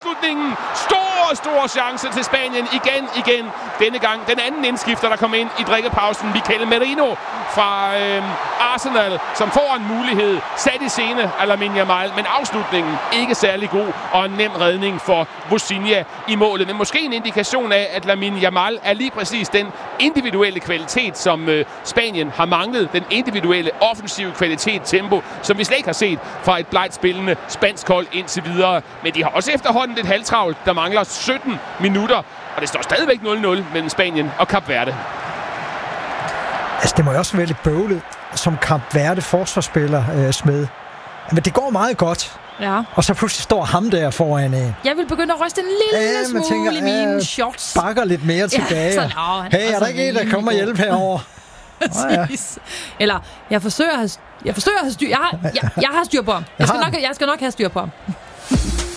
afslutningen. Stor chance til Spanien igen. Denne gang den anden indskifter, der kom ind i drikkepausen. Mikel Merino fra Arsenal, som får en mulighed. Sat i scene af Lamine Yamal, men afslutningen ikke særlig god, og en nem redning for Vozinha i målet. Men måske en indikation af, at Lamine Yamal er lige præcis den individuelle kvalitet, som Spanien har manglet. Den individuelle offensive kvalitet, tempo, som vi slet ikke har set fra et blegt spillende spansk hold indtil videre. Men de har også efterhånden lidt halvtravlt. Der mangler 17 minutter, og det står stadigvæk 0-0 mellem Spanien og Kap Verde. Altså, det må jo også være lidt bøvlet som Kap Verde forsvarsspiller, Smed. Men det går meget godt. Ja. Og så pludselig står ham der foran. Jeg vil begynde at ryste en lille smule i mine shorts. Bakker lidt mere tilbage. Sådan, hey, er der ikke en, der kommer og hjælpe herovre? Eller, jeg forsøger at have styr. Jeg har styr på ham. Jeg skal nok have styr på ham.